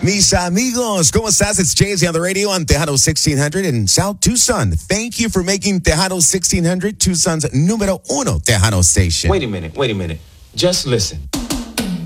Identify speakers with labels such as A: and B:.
A: Mis amigos, ¿cómo estás? It's Jay-Z on the radio on Tejano 1600 in South Tucson. Thank you for making Tejano 1600 Tucson's número uno Tejano station.
B: Wait a minute. Just listen.